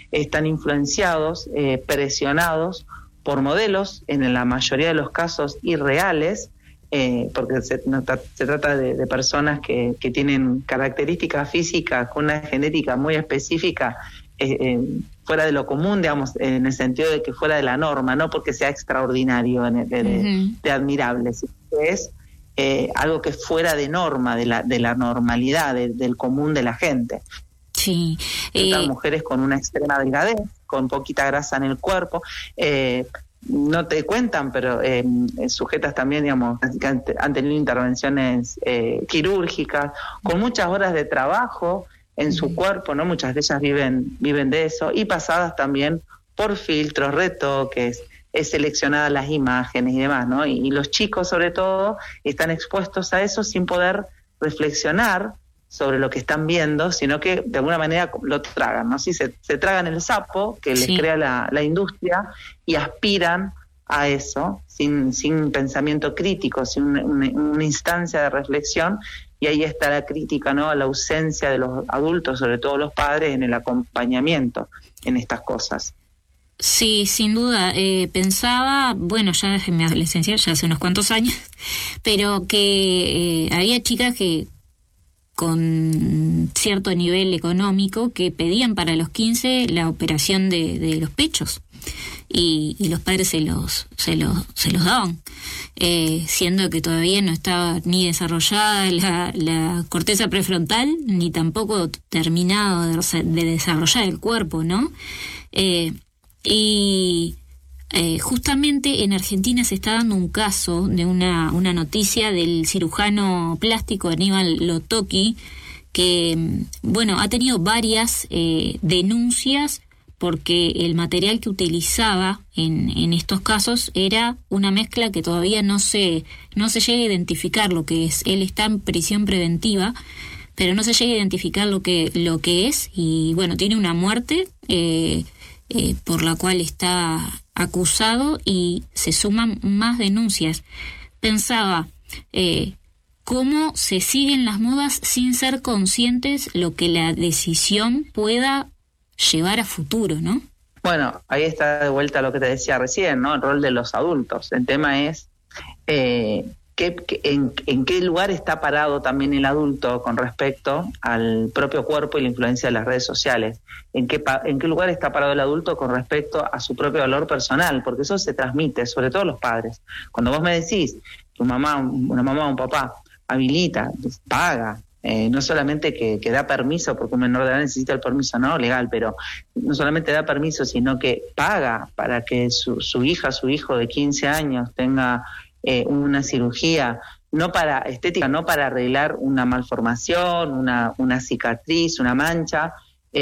están influenciados, presionados por modelos, en la mayoría de los casos irreales, porque se trata de personas que tienen características físicas con una genética muy específica, fuera de lo común, digamos, en el sentido de que fuera de la norma, no porque sea extraordinario, de admirable, sino que es algo que es fuera de norma, de la normalidad, del común de la gente. Sí. Mujeres con una extrema delgadez, con poquita grasa en el cuerpo, no te cuentan, pero sujetas también, digamos, que han tenido intervenciones quirúrgicas, con muchas horas de trabajo en su cuerpo, ¿no? Muchas de ellas viven de eso, y pasadas también por filtros, retoques, seleccionadas las imágenes y demás, ¿no? Y los chicos, sobre todo, están expuestos a eso sin poder reflexionar sobre lo que están viendo, sino que de alguna manera lo tragan, ¿no? Sí, se tragan el sapo que les crea la industria y aspiran a eso sin pensamiento crítico, sin una instancia de reflexión, y ahí está la crítica, ¿no?, a la ausencia de los adultos, sobre todo los padres, en el acompañamiento en estas cosas. Sí, sin duda. Pensaba, bueno, ya en mi adolescencia, ya hace unos cuantos años, pero que había chicas que con cierto nivel económico que pedían para los 15 la operación de los pechos, y los padres se los daban, siendo que todavía no estaba ni desarrollada la corteza prefrontal, ni tampoco terminado de desarrollar el cuerpo, ¿no? Justamente en Argentina se está dando un caso de una noticia del cirujano plástico Aníbal Lotoki, que, bueno, ha tenido varias denuncias porque el material que utilizaba en estos casos era una mezcla que todavía no se llega a identificar lo que es. Él está en prisión preventiva, pero no se llega a identificar lo que es, y bueno, tiene una muerte por la cual está acusado, y se suman más denuncias. Pensaba, cómo se siguen las modas sin ser conscientes lo que la decisión pueda llevar a futuro, ¿no? Bueno, ahí está de vuelta lo que te decía recién, ¿no? El rol de los adultos. El tema es en qué lugar está parado también el adulto con respecto al propio cuerpo y la influencia de las redes sociales. En qué lugar está parado el adulto con respecto a su propio valor personal, porque eso se transmite, sobre todo los padres. Cuando vos me decís, una mamá o un papá habilita, paga, no solamente que da permiso, porque un menor de edad necesita el permiso no legal, pero no solamente da permiso, sino que paga para que su hija, su hijo de 15 años tenga una cirugía, no para estética, no para arreglar una malformación, una cicatriz, una mancha,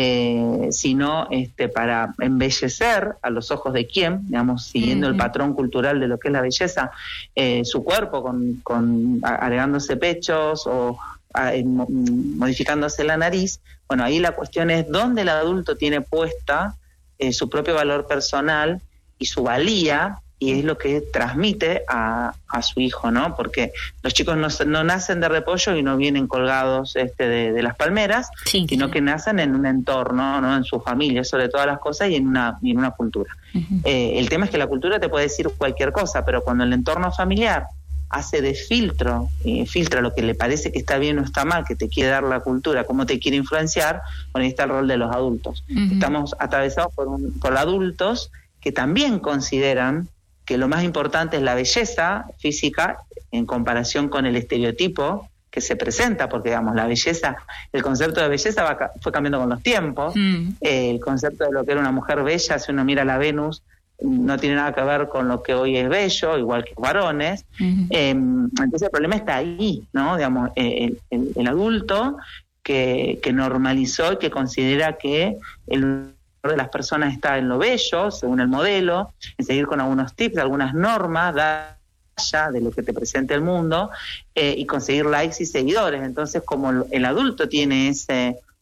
sino para embellecer a los ojos de quién, digamos, siguiendo el patrón cultural de lo que es la belleza, su cuerpo con agregándose pechos o modificándose la nariz. Bueno, ahí la cuestión es dónde el adulto tiene puesta su propio valor personal y su valía, y es lo que transmite a su hijo, ¿no? Porque los chicos no nacen de repollo y no vienen colgados de las palmeras, sino que nacen en un entorno, ¿no? En su familia, sobre todas las cosas, y en una cultura. El tema es que la cultura te puede decir cualquier cosa, pero cuando el entorno familiar hace de filtra lo que le parece que está bien o está mal, que te quiere dar la cultura, cómo te quiere influenciar, bueno, ahí está el rol de los adultos. Estamos atravesados por adultos que también consideran que lo más importante es la belleza física en comparación con el estereotipo que se presenta, porque digamos la belleza, el concepto de belleza fue cambiando con los tiempos. El concepto de lo que era una mujer bella, si uno mira la Venus, no tiene nada que ver con lo que hoy es bello, igual que los varones. Entonces el problema está ahí, ¿no? Digamos, el adulto que normalizó y que considera que el de las personas está en lo bello, según el modelo, en seguir con algunos tips, algunas normas, de lo que te presenta el mundo, y conseguir likes y seguidores. Entonces, como el adulto tiene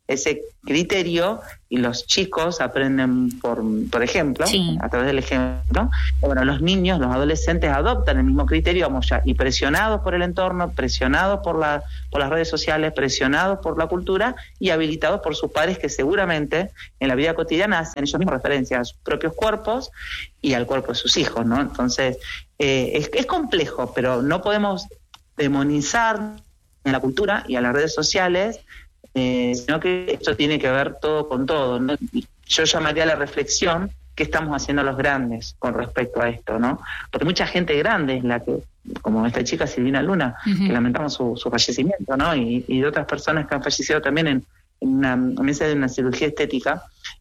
ese criterio y los chicos aprenden por ejemplo, sí, a través del ejemplo. Bueno, los niños, los adolescentes adoptan el mismo criterio, vamos ya, y presionados por el entorno, presionados por las redes sociales, presionados por la cultura y habilitados por sus padres que seguramente en la vida cotidiana hacen ellos mismos referencia a sus propios cuerpos y al cuerpo de sus hijos, ¿no? Entonces, es complejo, pero no podemos demonizar en la cultura y a las redes sociales, sino que esto tiene que ver todo con todo, ¿no? Yo llamaría a la reflexión qué estamos haciendo los grandes con respecto a esto, ¿no? Porque mucha gente grande es la que, como esta chica Silvina Luna, que lamentamos su fallecimiento, ¿no? Y de otras personas que han fallecido también en una mesa de una cirugía estética,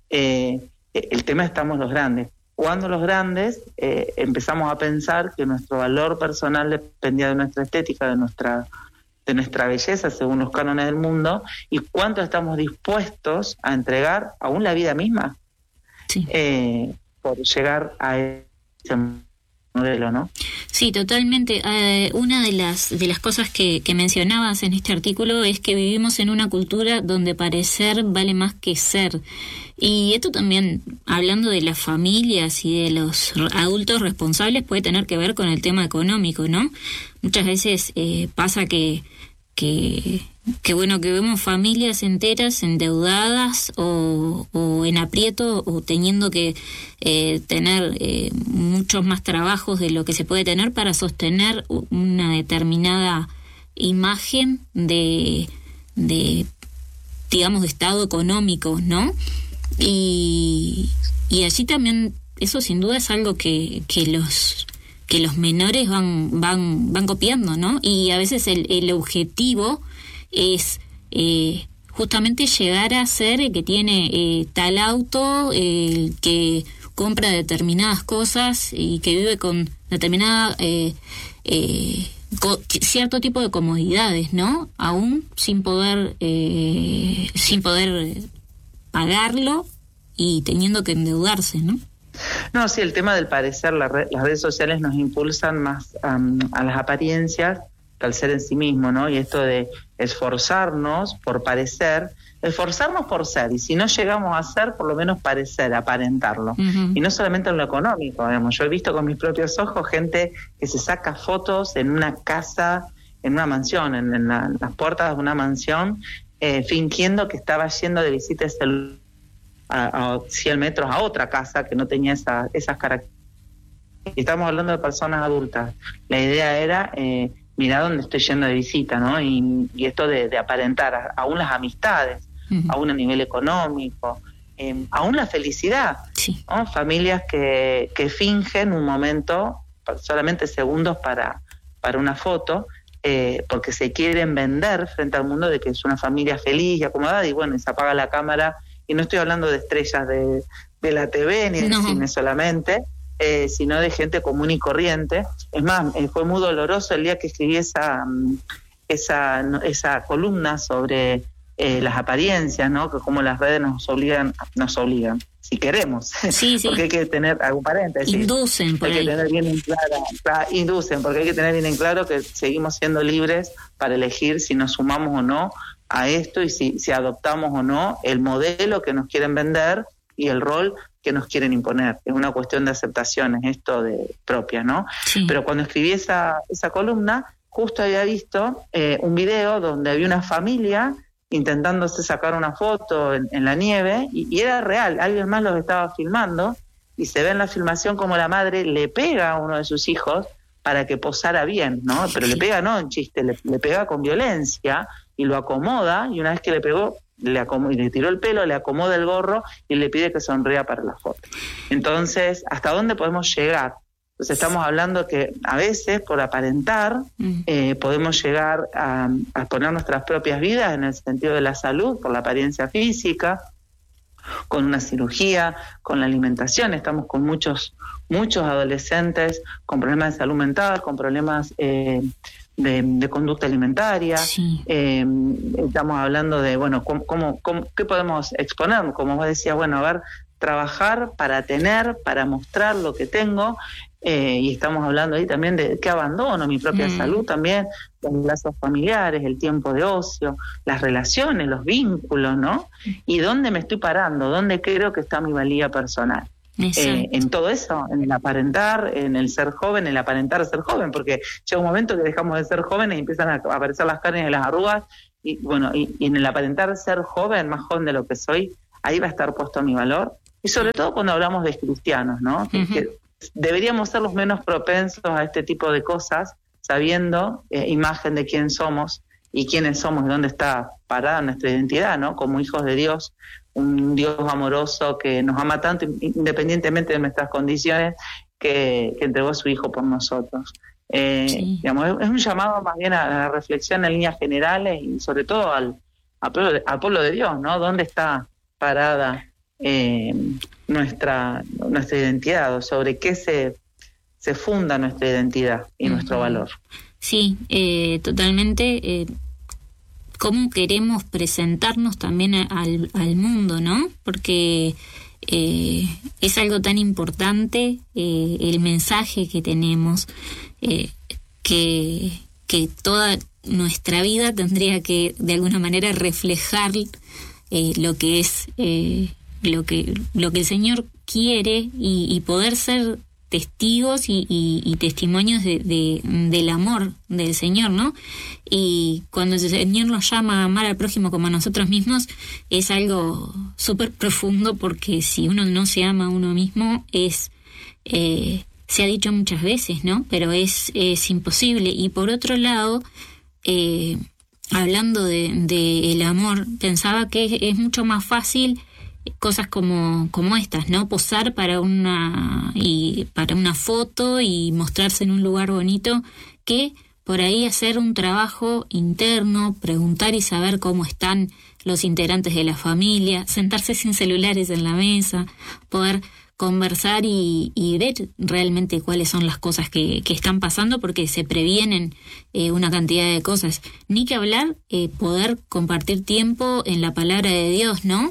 el tema estamos los grandes. Cuando los grandes empezamos a pensar que nuestro valor personal dependía de nuestra estética, de nuestra belleza según los cánones del mundo, y cuánto estamos dispuestos a entregar aún la vida misma, sí, por llegar a ese modelo, ¿no? Sí, totalmente. Una de las cosas que mencionabas en este artículo es que vivimos en una cultura donde parecer vale más que ser. Y esto también, hablando de las familias y de los adultos responsables, puede tener que ver con el tema económico, ¿no? Muchas veces pasa que bueno, que vemos familias enteras endeudadas o en aprieto o teniendo que tener muchos más trabajos de lo que se puede tener para sostener una determinada imagen de digamos, de estado económico, ¿no? Y allí también, eso sin duda es algo que los menores van copiando, ¿no? Y a veces el objetivo es justamente llegar a ser el que tiene tal auto, el que compra determinadas cosas y que vive con determinada cierto tipo de comodidades, ¿no? Aún sin poder pagarlo y teniendo que endeudarse, ¿no? No, sí, el tema del parecer, las redes sociales nos impulsan más a las apariencias que al ser en sí mismo, ¿no? Y esto de esforzarnos por parecer, esforzarnos por ser, y si no llegamos a ser, por lo menos parecer, aparentarlo. Y no solamente en lo económico, digamos. Yo he visto con mis propios ojos gente que se saca fotos en una casa, en una mansión, en las puertas de una mansión, fingiendo que estaba yendo de visita a 100 metros a otra casa que no tenía esas características. Estamos hablando de personas adultas. La idea era, mirá dónde estoy yendo de visita, ¿no? Y esto de aparentar, aún las amistades, aún a nivel económico, aún la felicidad, sí, ¿no? Familias que fingen un momento, solamente segundos para una foto, porque se quieren vender frente al mundo de que es una familia feliz y acomodada, y bueno, y se apaga la cámara. Y no estoy hablando de estrellas de la TV ni del cine solamente, sino de gente común y corriente. Es más, fue muy doloroso el día que escribí esa columna sobre las apariencias, ¿no? Que como las redes nos obligan, si queremos, sí. Porque hay que tener algún paréntesis. Inducen por ahí. Hay que tener bien en claro, inducen, porque hay que tener bien en claro que seguimos siendo libres para elegir si nos sumamos o no a esto y si adoptamos o no el modelo que nos quieren vender y el rol que nos quieren imponer. Es una cuestión de aceptaciones, esto de propia, ¿no? Sí. Pero cuando escribí esa columna, justo había visto un video donde había una familia intentándose sacar una foto en la nieve y era real, alguien más los estaba filmando y se ve en la filmación como la madre le pega a uno de sus hijos para que posara bien, ¿no? Pero le pega no en chiste, le pega con violencia y lo acomoda, y una vez que le pegó, le tiró el pelo, le acomoda el gorro y le pide que sonría para la foto. Entonces, ¿hasta dónde podemos llegar? Entonces estamos hablando que a veces, por aparentar, podemos llegar a poner nuestras propias vidas en el sentido de la salud, por la apariencia física, con una cirugía, con la alimentación. Estamos con muchos adolescentes con problemas de salud mental, con problemas de conducta alimentaria. Sí. Estamos hablando de, bueno, ¿qué podemos exponer? Como vos decías, bueno, a ver, trabajar para tener, para mostrar lo que tengo, y estamos hablando ahí también de qué abandono, mi propia salud también, los lazos familiares, el tiempo de ocio, las relaciones, los vínculos, ¿no? Y dónde me estoy parando, dónde creo que está mi valía personal. En todo eso, en el aparentar, en el ser joven, el aparentar ser joven, porque llega un momento que dejamos de ser jóvenes y empiezan a aparecer las canas y las arrugas, y bueno, y en el aparentar ser joven, más joven de lo que soy, ahí va a estar puesto mi valor, y sobre todo cuando hablamos de cristianos, ¿no? Que deberíamos ser los menos propensos a este tipo de cosas, sabiendo imagen de quién somos y quiénes somos y dónde está parada nuestra identidad, ¿no? Como hijos de Dios, un Dios amoroso que nos ama tanto, independientemente de nuestras condiciones, que entregó a su Hijo por nosotros. Digamos, es un llamado más bien a la reflexión en líneas generales y sobre todo al pueblo de Dios, ¿no? ¿Dónde está parada nuestra identidad, o sobre qué se funda nuestra identidad y nuestro valor? Sí, totalmente. ¿Cómo queremos presentarnos también al mundo, no? Porque es algo tan importante el mensaje que tenemos, que toda nuestra vida tendría que de alguna manera reflejar lo que es lo que el Señor quiere, y poder ser testigos y testimonios del amor del Señor, ¿no? Y cuando el Señor nos llama a amar al prójimo como a nosotros mismos, es algo súper profundo, porque si uno no se ama a uno mismo, se ha dicho muchas veces, ¿no? Pero es imposible. Y por otro lado, hablando de el amor, pensaba que es mucho más fácil cosas como estas, ¿no? Posar para una foto y mostrarse en un lugar bonito, que por ahí hacer un trabajo interno, preguntar y saber cómo están los integrantes de la familia, sentarse sin celulares en la mesa, poder conversar y ver realmente cuáles son las cosas que están pasando, porque se previenen una cantidad de cosas. Ni que hablar, poder compartir tiempo en la palabra de Dios, ¿no?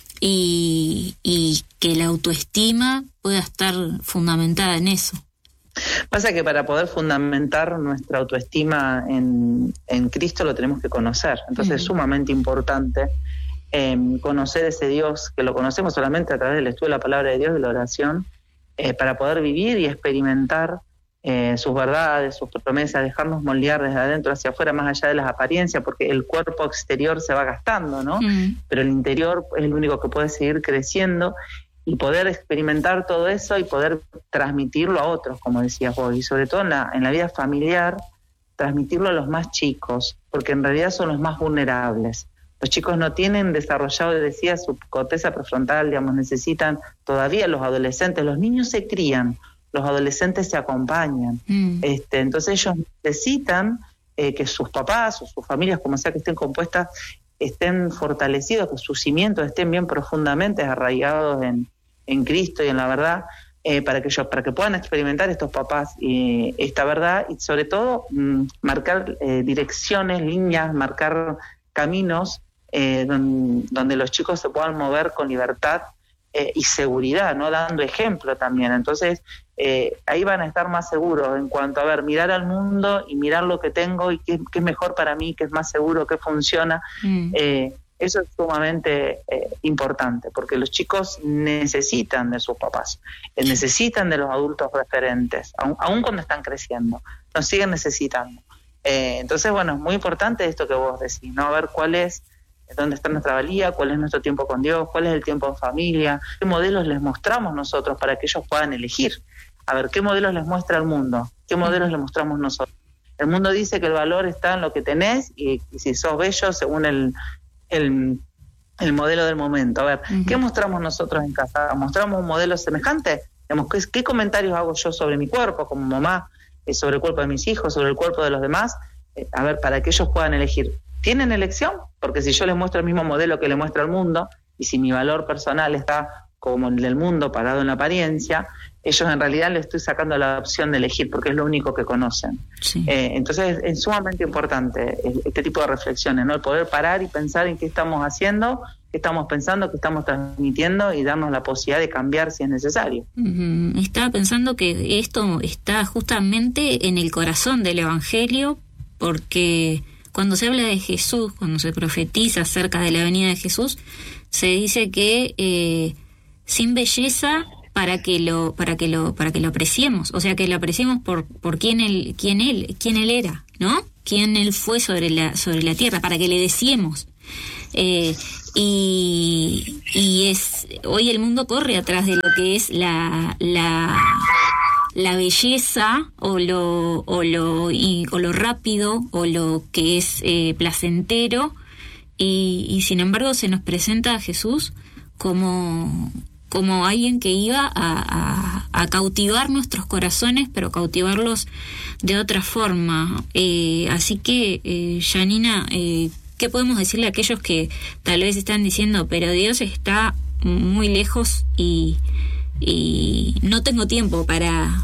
Y que la autoestima pueda estar fundamentada en eso. Pasa que para poder fundamentar nuestra autoestima en Cristo lo tenemos que conocer. Entonces es sumamente importante conocer ese Dios, que lo conocemos solamente a través del estudio de la palabra de Dios y la oración, para poder vivir y experimentar sus verdades, sus promesas, dejarnos moldear desde adentro hacia afuera, más allá de las apariencias, porque el cuerpo exterior se va gastando, ¿no? Pero el interior es el único que puede seguir creciendo, y poder experimentar todo eso y poder transmitirlo a otros, como decías vos, y sobre todo en la vida familiar, transmitirlo a los más chicos, porque en realidad son los más vulnerables. Los chicos no tienen desarrollado, decía, su corteza prefrontal, digamos, necesitan todavía los adolescentes. Los niños se crían, los adolescentes se acompañan. Entonces ellos necesitan que sus papás o sus familias, como sea que estén compuestas, estén fortalecidos, que sus cimientos estén bien profundamente arraigados en Cristo y en la verdad, para que puedan experimentar estos papás esta verdad, y sobre todo marcar direcciones, líneas, marcar caminos donde los chicos se puedan mover con libertad y seguridad, ¿no? Dando ejemplo también. Entonces ahí van a estar más seguros en cuanto a mirar al mundo y mirar lo que tengo y qué es mejor para mí, qué es más seguro, qué funciona. Eso es sumamente importante, porque los chicos necesitan de sus papás, necesitan de los adultos referentes, aun cuando están creciendo, nos siguen necesitando. Entonces, bueno, es muy importante esto que vos decís, ¿no? A ver dónde está nuestra valía, cuál es nuestro tiempo con Dios, cuál es el tiempo en familia, qué modelos les mostramos nosotros para que ellos puedan elegir. A ver, qué modelos les muestra el mundo, qué modelos les mostramos nosotros. El mundo dice que el valor está en lo que tenés y si sos bello según el modelo del momento. A ver, ¿qué mostramos nosotros en casa? ¿Mostramos un modelo semejante? Digamos, ¿qué comentarios hago yo sobre mi cuerpo como mamá, sobre el cuerpo de mis hijos, sobre el cuerpo de los demás? A ver, para que ellos puedan elegir. ¿Tienen elección? Porque si yo les muestro el mismo modelo que le muestra el mundo, y si mi valor personal está como el del mundo, parado en la apariencia, ellos en realidad le estoy sacando la opción de elegir porque es lo único que conocen. Sí. Entonces es sumamente importante este tipo de reflexiones, ¿no? El poder parar y pensar en qué estamos haciendo, qué estamos pensando, qué estamos transmitiendo y darnos la posibilidad de cambiar si es necesario. Estaba pensando que esto está justamente en el corazón del Evangelio, porque cuando se habla de Jesús, cuando se profetiza acerca de la venida de Jesús, se dice que sin belleza para que lo apreciemos, o sea, que lo apreciemos por quién él era, ¿no? Quién él fue sobre la tierra, para que le deseemos. Y hoy el mundo corre atrás de lo que es la belleza o lo rápido o lo que es placentero, y sin embargo se nos presenta a Jesús como alguien que iba a cautivar nuestros corazones, pero cautivarlos de otra forma. Así que, Janina, ¿qué podemos decirle a aquellos que tal vez están diciendo, pero Dios está muy lejos y no tengo tiempo para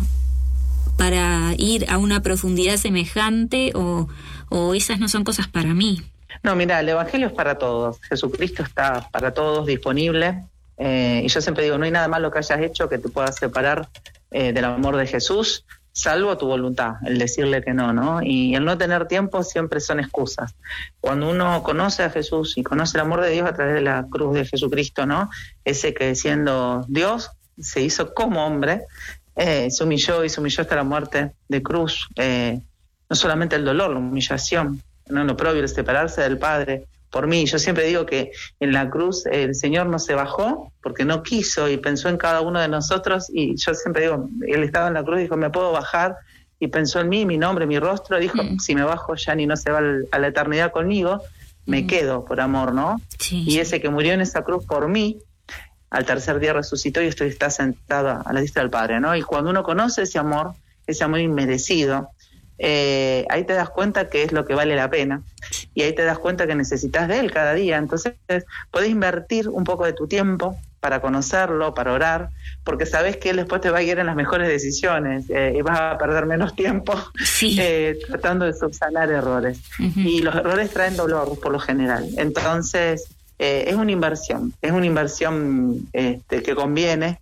ir a una profundidad semejante, o esas no son cosas para mí? No, mira, el Evangelio es para todos. Jesucristo está para todos disponible. Y yo siempre digo, no hay nada malo que hayas hecho que te pueda separar del amor de Jesús, salvo tu voluntad, el decirle que no, ¿no? Y el no tener tiempo siempre son excusas. Cuando uno conoce a Jesús y conoce el amor de Dios a través de la cruz de Jesucristo, ¿no? Ese que siendo Dios se hizo como hombre, se humilló hasta la muerte de cruz. No solamente el dolor, la humillación, no lo propio, el separarse del Padre por mí. Yo siempre digo que en la cruz el Señor no se bajó porque no quiso y pensó en cada uno de nosotros, y yo siempre digo, Él estaba en la cruz y dijo, me puedo bajar, y pensó en mí, mi nombre, mi rostro, dijo, si me bajo ya ni no se va a la eternidad conmigo, me quedo por amor, ¿no? Sí. Y ese que murió en esa cruz por mí, al tercer día resucitó y está sentado a la diestra del Padre, ¿no? Y cuando uno conoce ese amor inmerecido, ahí te das cuenta que es lo que vale la pena, y ahí te das cuenta que necesitas de Él cada día. Entonces podés invertir un poco de tu tiempo para conocerlo, para orar, porque sabés que Él después te va a guiar en las mejores decisiones, y vas a perder menos tiempo tratando de subsanar errores. Y los errores traen dolor por lo general. Entonces es una inversión que conviene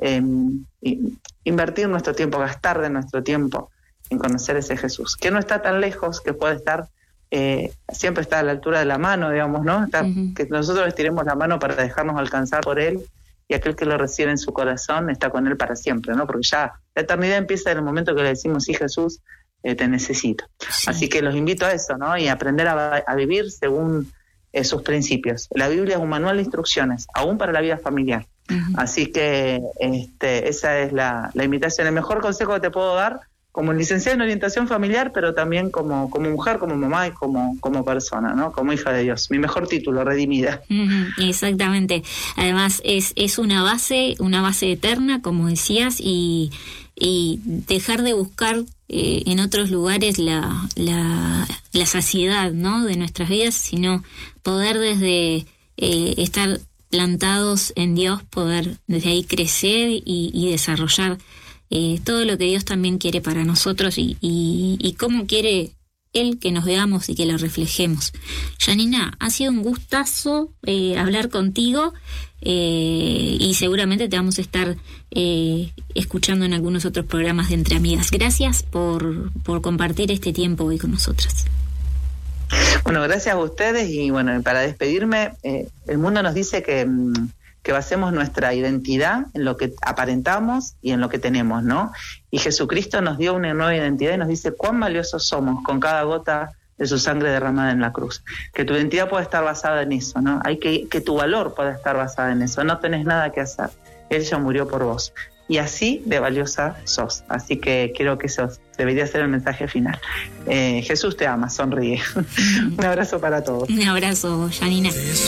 invertir nuestro tiempo, gastar de nuestro tiempo en conocer ese Jesús, que no está tan lejos, que puede estar, siempre está a la altura de la mano, digamos, ¿no? Que nosotros estiremos la mano para dejarnos alcanzar por Él, y aquel que lo recibe en su corazón está con Él para siempre, ¿no? Porque ya la eternidad empieza en el momento que le decimos, sí, Jesús, te necesito. Sí. Así que los invito a eso, ¿no? Y aprender a vivir según sus principios. La Biblia es un manual de instrucciones, aún para la vida familiar. Así que esa es la invitación. El mejor consejo que te puedo dar, como licenciada en orientación familiar, pero también como mujer, como mamá y como persona, ¿no? Como hija de Dios. Mi mejor título, redimida. Exactamente. Además es una base eterna, como decías, y dejar de buscar en otros lugares la saciedad, ¿no? De nuestras vidas, sino poder desde estar plantados en Dios, poder desde ahí crecer y desarrollar todo lo que Dios también quiere para nosotros, y cómo quiere Él que nos veamos y que lo reflejemos. Janina, ha sido un gustazo hablar contigo, y seguramente te vamos a estar escuchando en algunos otros programas de Entre Amigas. Gracias por compartir este tiempo hoy con nosotras. Bueno, gracias a ustedes, y bueno, para despedirme, el mundo nos dice que basemos nuestra identidad en lo que aparentamos y en lo que tenemos, ¿no? Y Jesucristo nos dio una nueva identidad y nos dice cuán valiosos somos con cada gota de su sangre derramada en la cruz. Que tu identidad pueda estar basada en eso, ¿no? Que tu valor pueda estar basada en eso. No tenés nada que hacer. Él ya murió por vos. Y así de valiosa sos. Así que creo que eso debería ser el mensaje final. Jesús te ama, sonríe. Un abrazo para todos. Un abrazo, Janina.